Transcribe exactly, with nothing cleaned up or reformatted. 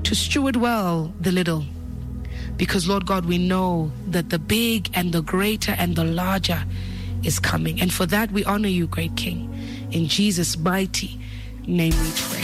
to steward well the little. Because, Lord God, we know that the big and the greater and the larger is coming. And for that, we honor you, great King. In Jesus' mighty name we pray.